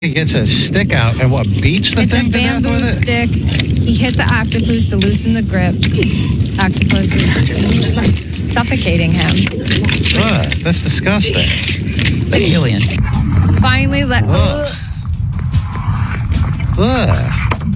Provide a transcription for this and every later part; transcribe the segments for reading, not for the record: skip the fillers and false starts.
He gets a stick out and what, beats the It's thing a to death bamboo with it? stick. He hit the octopus to loosen the grip. Octopus is suffocating him. Ugh, that's disgusting. Like alien. Finally, Ugh.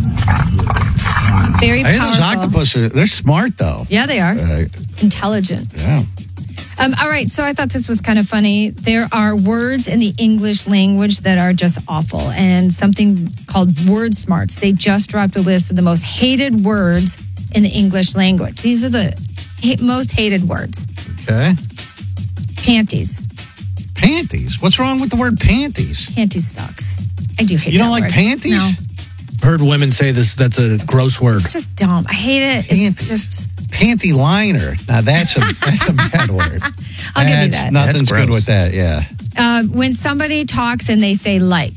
very I hear powerful. those octopuses, they're smart though. Yeah, they are. Intelligent. Yeah. All right, so I thought this was kind of funny. There are words in the English language that are just awful, and something called Word Smarts. They just dropped a list of the most hated words in the English language. These are the most hated words. Okay. Panties. Panties? What's wrong with the word panties? Panties sucks. I do hate You don't that like word. panties? No, Heard women say that's a gross word. it's just dumb. I hate it. Panties. It's just, Panty liner. Now that's a bad word. I'll give you that. Nothing's That's good gross. with that, yeah. When somebody talks and they say like.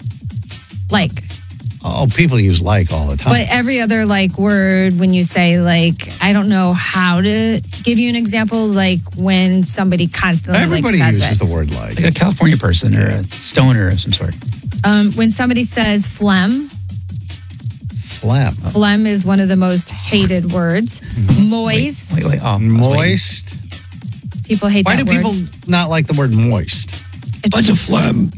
Oh, people use like all the time. But every other word, when you say I don't know how to give you an example. Like when somebody constantly Everybody says uses it. the word like. Like a California person or a stoner of some sort. When somebody says phlegm, Phlegm. phlegm is one of the most hated words. Moist, Wait. Oh, Moist. people hate Why that do word. people not like the word moist? It's Bunch of just- phlegm.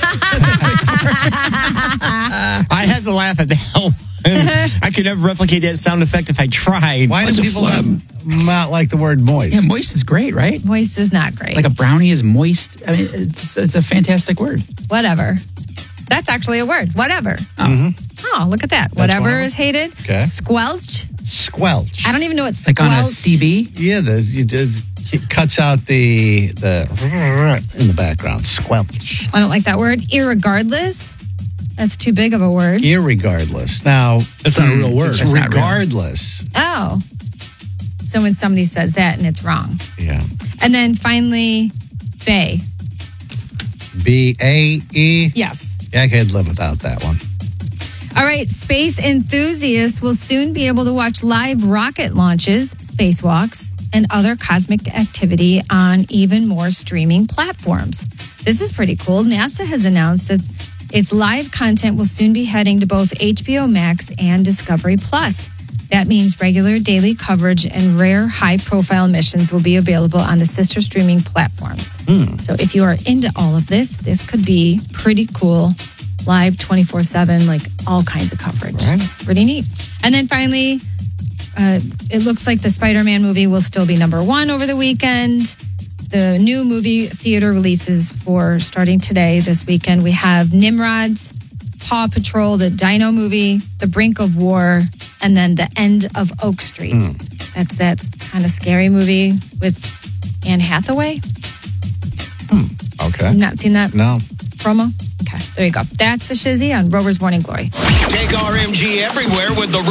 I had to laugh at that. I could never replicate that sound effect if I tried. Why do people not like the word moist? Yeah, moist is great, right? Moist is not great. Like a brownie is moist. I mean, it's a fantastic word. Whatever. That's actually a word. Whatever. Oh, look at that. one Whatever of them? is hated. Okay. Squelch. Squelch. I don't even know what Like squelch. on a CB. Yeah, it cuts out the in the background. Squelch. I don't like that word. Irregardless. That's too big of a word. Irregardless. Now, That's not a real word. it's That's not real. regardless. Oh. So when somebody says that and it's wrong. Yeah. And then finally, bae. BAE. Yes. Yeah, I could live without that one. All right, space enthusiasts will soon be able to watch live rocket launches, spacewalks, and other cosmic activity on even more streaming platforms. This is pretty cool. NASA has announced that its live content will soon be heading to both HBO Max and Discovery Plus. That means regular daily coverage and rare high-profile missions will be available on the sister streaming platforms. So if you are into all of this, this could be pretty cool. Live 24/7, all kinds of coverage. Right. Pretty neat. And then finally, it looks like the Spider-Man movie will still be number one over the weekend. The new movie theater releases for starting today, this weekend. We have Nimrod's, Paw Patrol, the Dino movie, The Brink of War, and then The End of Oak Street. That's kind of scary movie with Anne Hathaway. Okay. Not seen that No. promo? Okay, there you go. That's the Shizzy on Rover's Morning Glory. Take RMG everywhere with the